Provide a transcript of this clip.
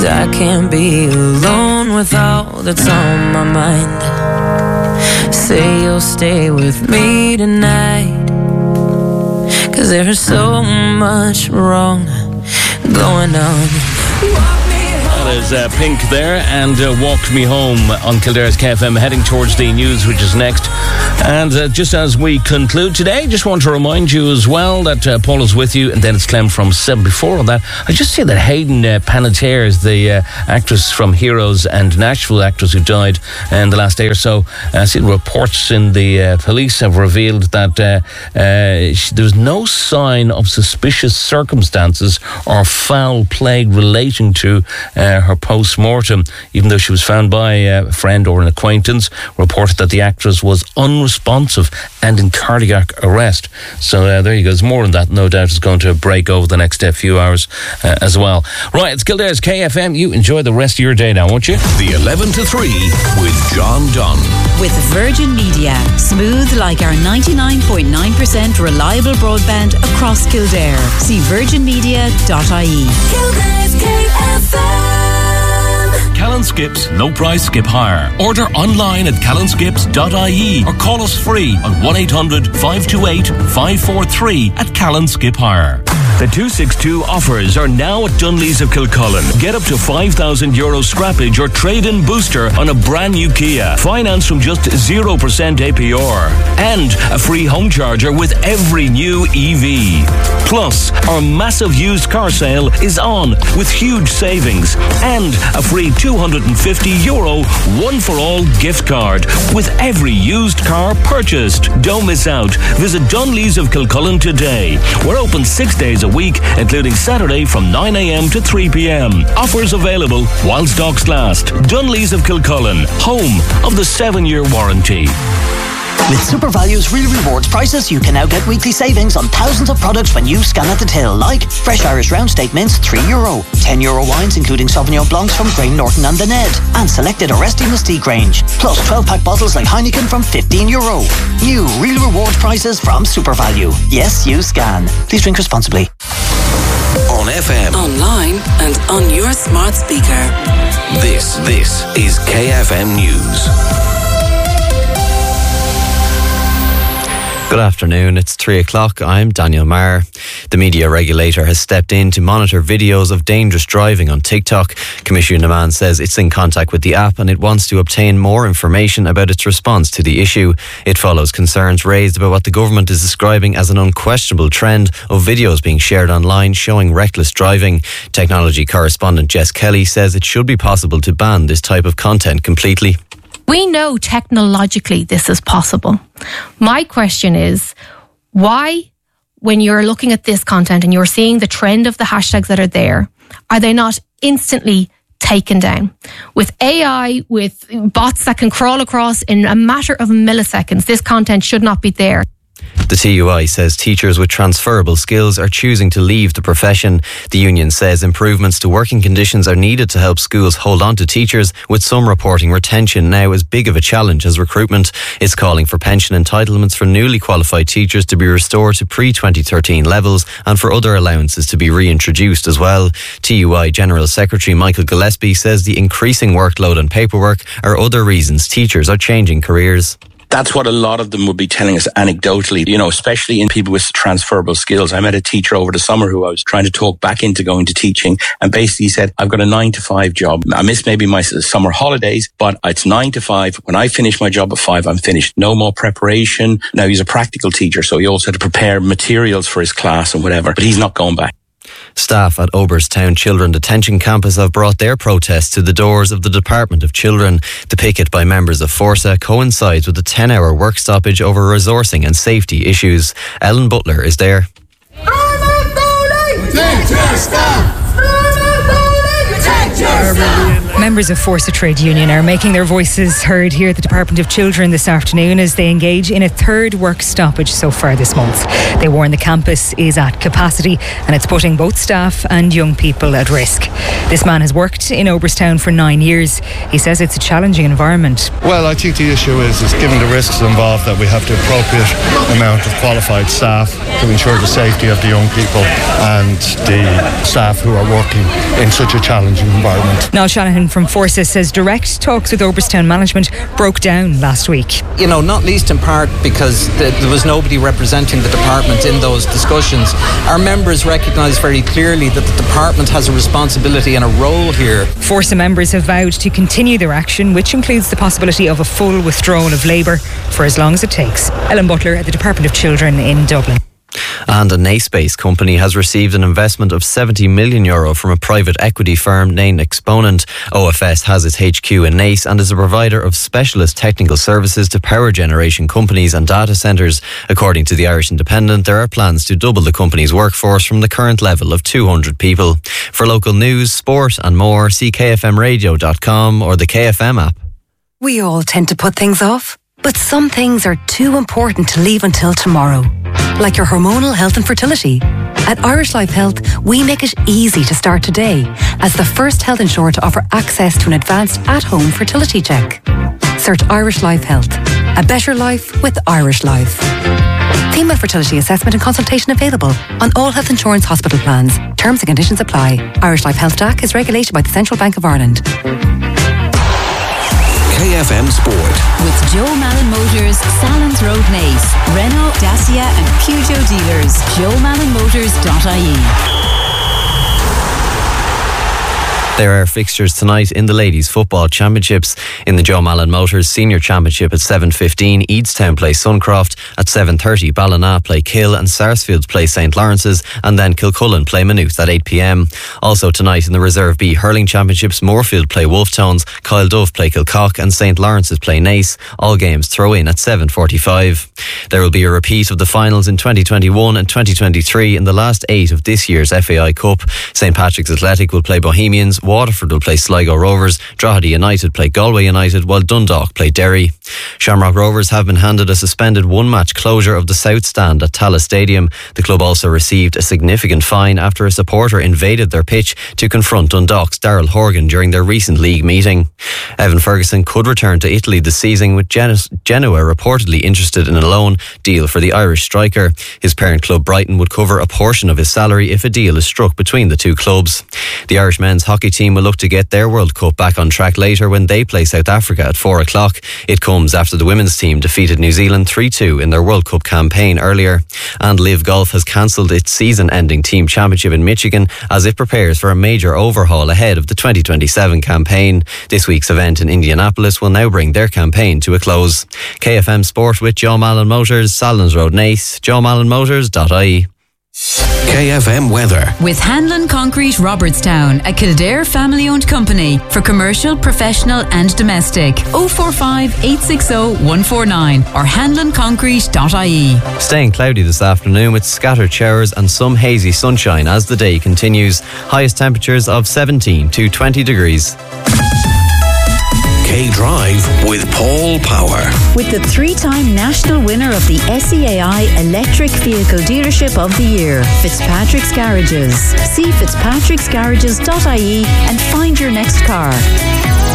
'cause I can't be alone with all that's on my mind. Say you'll stay with me tonight, 'cause there's so much wrong going on. There's Pink there and Walk Me Home on Kildare's KFM, heading towards the news, which is next. And just as we conclude today, just want to remind you as well that Paul is with you, and then it's Clem from 7 before on that. I just see that Hayden Panettiere is the actress from Heroes and Nashville, actress who died in the last day or so. I see reports in the police have revealed that there was no sign of suspicious circumstances or foul play relating to her post-mortem, even though she was found by a friend or an acquaintance. Reported that the actress was unresponsive and in cardiac arrest. So there you go. There's more on that, no doubt, is going to break over the next few hours as well. Right, it's Kildare's KFM. You enjoy the rest of your day now, won't you? The 11 to 3 with John Dunn. With Virgin Media. Smooth like our 99.9% reliable broadband across Kildare. See virginmedia.ie. Kildare's KFM. Callan Skips No Price Skip Hire. Order online at callanskips.ie or call us free on 1-800-528-543 at Callan Skip Hire. The 262 offers are now at Dunlees of Kilcullen. Get up to €5,000 scrappage or trade-in booster on a brand new Kia. Finance from just 0% APR. And a free home charger with every new EV. Plus, our massive used car sale is on with huge savings. And a free €250 one-for-all gift card with every used car purchased. Don't miss out. Visit Dunlees of Kilcullen today. We're open 6 days a week, including Saturday from 9 a.m. to 3 p.m. Offers available while stocks last. Dunlees of Kilcullen, home of the 7-year warranty. With SuperValue's Real Rewards prices, you can now get weekly savings on thousands of products when you scan at the till, like fresh Irish round steak mince, €3, €10 wines including Sauvignon Blancs from Grane Norton and the Ned, and selected Aresti Mystique range, plus 12-pack bottles like Heineken from €15. New Real Rewards prices from SuperValue. Yes, you scan. Please drink responsibly. On FM, Online and on your smart speaker. this is KFM News. Good afternoon, it's 3 o'clock. I'm Daniel Maher. The media regulator has stepped in to monitor videos of dangerous driving on TikTok. Commissioner Naman says it's in contact with the app and it wants to obtain more information about its response to the issue. It follows concerns raised about what the government is describing as an unquestionable trend of videos being shared online showing reckless driving. Technology correspondent Jess Kelly says it should be possible to ban this type of content completely. We know technologically this is possible. My question is, why, when you're looking at this content and you're seeing the trend of the hashtags that are there, are they not instantly taken down? With AI, with bots that can crawl across in a matter of milliseconds, this content should not be there. The TUI says teachers with transferable skills are choosing to leave the profession. The union says improvements to working conditions are needed to help schools hold on to teachers, with some reporting retention now as big of a challenge as recruitment. It's calling for pension entitlements for newly qualified teachers to be restored to pre-2013 levels and for other allowances to be reintroduced as well. TUI General Secretary Michael Gillespie says the increasing workload and paperwork are other reasons teachers are changing careers. That's what a lot of them would be telling us anecdotally, especially in people with transferable skills. I met a teacher over the summer who I was trying to talk back into going to teaching, and basically said, I've got a 9-to-5 job. I miss maybe my summer holidays, but it's 9 to 5. When I finish my job at 5, I'm finished. No more preparation. Now, he's a practical teacher, so he also had to prepare materials for his class and whatever, but he's not going back. Staff at Oberstown Children Detention Campus have brought their protests to the doors of the Department of Children. The picket by members of Forsa coincides with a 10-hour work stoppage over resourcing and safety issues. Ellen Butler is there. Protect your staff! Protect your staff! Members of Forsa Trade Union are making their voices heard here at the Department of Children this afternoon as they engage in a third work stoppage so far this month. They warn the campus is at capacity and it's putting both staff and young people at risk. This man has worked in Oberstown for 9 years. He says it's a challenging environment. Well, I think the issue is given the risks involved that we have the appropriate amount of qualified staff to ensure the safety of the young people and the staff who are working in such a challenging environment. Niall Shanahan from Forsa says direct talks with Oberstown management broke down last week. You know, not least in part because there was nobody representing the department in those discussions. Our members recognise very clearly that the department has a responsibility and a role here. Forsa members have vowed to continue their action, which includes the possibility of a full withdrawal of labour for as long as it takes. Ellen Butler at the Department of Children in Dublin. And a Nace-based company has received an investment of €70 million from a private equity firm named Exponent. OFS has its HQ in Nace and is a provider of specialist technical services to power generation companies and data centres. According to the Irish Independent, there are plans to double the company's workforce from the current level of 200 people. For local news, sport and more, see kfmradio.com or the KFM app. We all tend to put things off, but some things are too important to leave until tomorrow. Like your hormonal health and fertility. At Irish Life Health, we make it easy to start today as the first health insurer to offer access to an advanced at-home fertility check. Search Irish Life Health. A better life with Irish Life. Female fertility assessment and consultation available on all health insurance hospital plans. Terms and conditions apply. Irish Life Health DAC is regulated by the Central Bank of Ireland. KFM Sport. With Joe Malin Motors, Salons Road Nace, Renault, Dacia and Peugeot dealers. JoeMalinMotors.ie. There are fixtures tonight in the Ladies Football Championships. In the Joe Malin Motors Senior Championship at 7:15, Eadstown play Suncroft. At 7:30, Ballina play Kill and Sarsfields play St Lawrence's, and then Kilcullen play Maynooth at 8 p.m. Also tonight in the Reserve B Hurling Championships, Moorfield play Wolftones, Kyle Dove play Kilcock and St Lawrence's play Nace. All games throw in at 7:45. There will be a repeat of the finals in 2021 and 2023 in the last 8 of this year's FAI Cup. St Patrick's Athletic will play Bohemians, Waterford will play Sligo Rovers, Drogheda United play Galway United, while Dundalk play Derry. Shamrock Rovers have been handed a suspended one-match closure of the South Stand at Tallaght Stadium. The club also received a significant fine after a supporter invaded their pitch to confront Dundalk's Daryl Horgan during their recent league meeting. Evan Ferguson could return to Italy this season, with Genoa reportedly interested in a loan deal for the Irish striker. His parent club Brighton would cover a portion of his salary if a deal is struck between the two clubs. The Irish men's hockey team will look to get their World Cup back on track later when they play South Africa at 4 o'clock. It comes after the women's team defeated New Zealand 3-2 in their World Cup campaign earlier. And Liv Golf has cancelled its season-ending team championship in Michigan as it prepares for a major overhaul ahead of the 2027 campaign. This week's event in Indianapolis will now bring their campaign to a close. KFM Sport with Joe Malin Motors, Salons Road Nace, JoeMalinMotors.ie. KFM weather. With Hanlon Concrete Robertstown, a Kildare family-owned company for commercial, professional and domestic. 045 860 149 or hanlonconcrete.ie. Staying cloudy this afternoon with scattered showers and some hazy sunshine as the day continues. Highest temperatures of 17 to 20 degrees. K-Drive with Paul Power. With the 3-time national winner of the SEAI Electric Vehicle Dealership of the Year, Fitzpatrick's Garages. See fitzpatricksgarages.ie and find your next car.